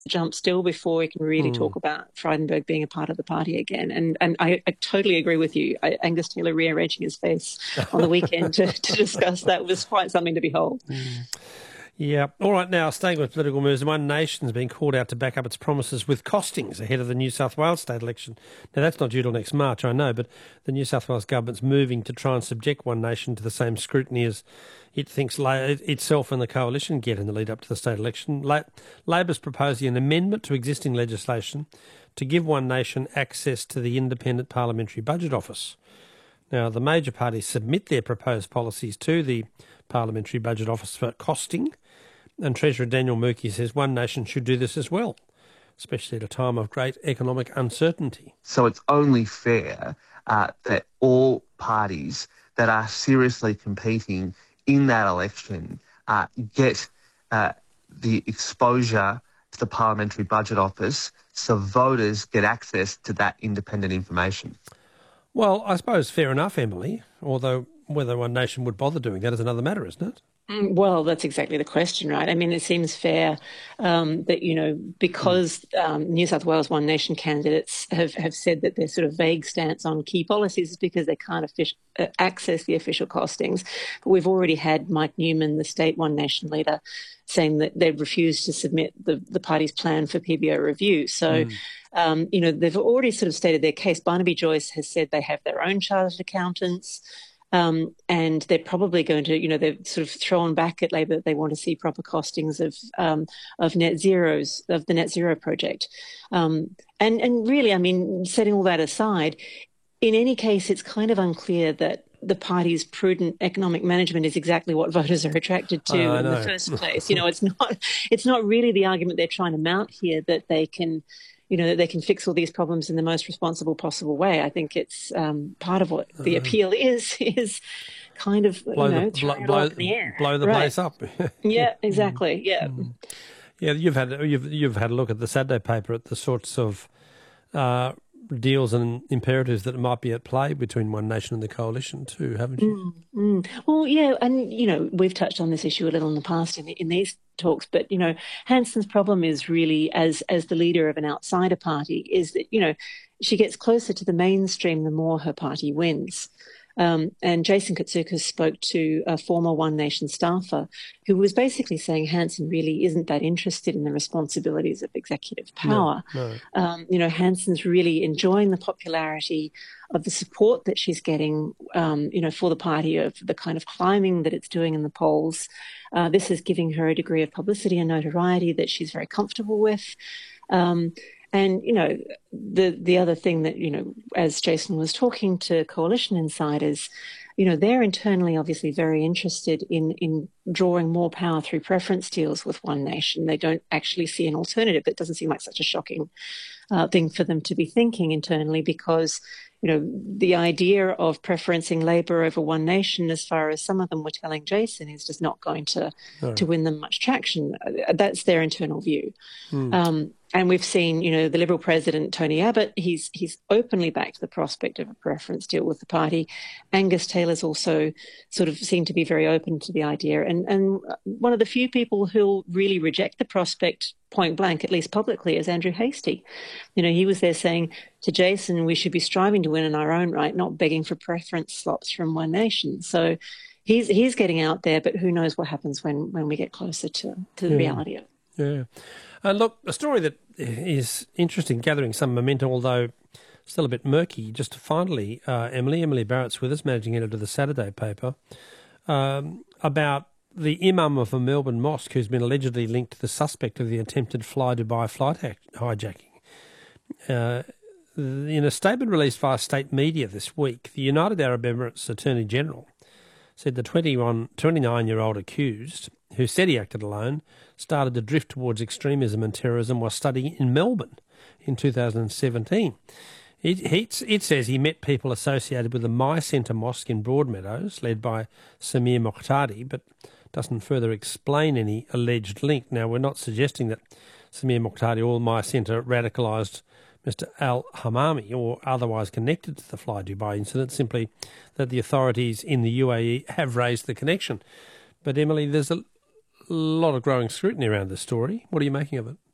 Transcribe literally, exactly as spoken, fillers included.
jump still before we can really Hmm. talk about Frydenberg being a part of the party again. And and I, I totally agree with you. I, Angus Taylor rearranging his face on the weekend to, to discuss that was quite something to behold. Hmm. Yeah. All right. Now, staying with political moves, One Nation's been called out to back up its promises with costings ahead of the New South Wales state election. Now, that's not due till next March, I know, but the New South Wales government's moving to try and subject One Nation to the same scrutiny as it thinks itself and the coalition get in the lead up to the state election. Labor's proposing an amendment to existing legislation to give One Nation access to the Independent Parliamentary Budget Office. Now, the major parties submit their proposed policies to the Parliamentary Budget Office for costing, and Treasurer Daniel Murky says One Nation should do this as well, especially at a time of great economic uncertainty. So it's only fair uh, that all parties that are seriously competing in that election uh, get uh, the exposure to the Parliamentary Budget Office so voters get access to that independent information. Well, I suppose fair enough, Emily, although whether One Nation would bother doing that is another matter, isn't it? Well, that's exactly the question, right? I mean, it seems fair um, that, you know, because um, New South Wales One Nation candidates have, have said that their sort of vague stance on key policies is because they can't offic- uh, access the official costings. But we've already had Mike Newman, the state One Nation leader, saying that they've refused to submit the, the party's plan for P B O review. So, mm. um, you know, they've already sort of stated their case. Barnaby Joyce has said they have their own chartered accountants. Um, and they're probably going to, you know, they've sort of thrown back at Labor that they want to see proper costings of um, of net zeros, of the net zero project. Um, and, and really, I mean, setting all that aside, in any case, it's kind of unclear that the party's prudent economic management is exactly what voters are attracted to uh, in the first place. You know, it's not it's not really the argument they're trying to mount here that they can, you know, that they can fix all these problems in the most responsible possible way. I think it's um, part of what the appeal is, is kind of, blow you know, the, blow, it blow, all in the air. blow the right. place up. Yeah, exactly. Yeah. Mm. Yeah, you've had you've you've had a look at the Saturday paper at the sorts of uh, deals and imperatives that might be at play between One Nation and the coalition too, haven't you? Mm, mm. Well, yeah, and, you know, we've touched on this issue a little in the past in, in these talks, but, you know, Hanson's problem is really, as as the leader of an outsider party, is that, you know, she gets closer to the mainstream the more her party wins. Um, and Jason Katsoukas spoke to a former One Nation staffer who was basically saying Hanson really isn't that interested in the responsibilities of executive power. No, no. Um, you know, Hanson's really enjoying the popularity of the support that she's getting, um, you know, for the party, of the kind of climbing that it's doing in the polls. Uh, this is giving her a degree of publicity and notoriety that she's very comfortable with. Um, And, you know, the the other thing that, you know, as Jason was talking to coalition insiders, you know, they're internally obviously very interested in, in drawing more power through preference deals with One Nation. They don't actually see an alternative. It doesn't seem like such a shocking uh, thing for them to be thinking internally, because, you know, the idea of preferencing Labor over One Nation, as far as some of them were telling Jason, is just not going to, no. to win them much traction. That's their internal view. Mm. Um, and we've seen, you know, the Liberal president, Tony Abbott, he's he's openly backed the prospect of a preference deal with the party. Angus Taylor's also sort of seemed to be very open to the idea. And, and one of the few people who'll really reject the prospect point blank, at least publicly, is Andrew Hastie. You know, he was there saying to Jason, we should be striving to win in our own right, not begging for preference slots from One Nation. So he's he's getting out there, but who knows what happens when, when we get closer to, to the yeah. reality of it. Yeah. Uh, look, a story that is interesting, gathering some momentum, although still a bit murky. Just finally, uh, Emily, Emily Barrett's with us, managing editor of the Saturday paper, um, about the imam of a Melbourne mosque who's been allegedly linked to the suspect of the attempted Fly Dubai flight hijacking. Uh, in a statement released via state media this week, the United Arab Emirates Attorney General said the twenty-one, twenty-nine-year-old accused, who said he acted alone, started to drift towards extremism and terrorism while studying in Melbourne in two thousand seventeen. It, he, it says he met people associated with the My Centre Mosque in Broadmeadows, led by Samir Mokhtadi, but doesn't further explain any alleged link. Now, we're not suggesting that Samir Mokhtadi or My Centre radicalised Mister Al-Hamami or otherwise connected to the Fly Dubai incident, simply that the authorities in the U A E have raised the connection. But, Emily, there's a lot of growing scrutiny around this story. What are you making of it?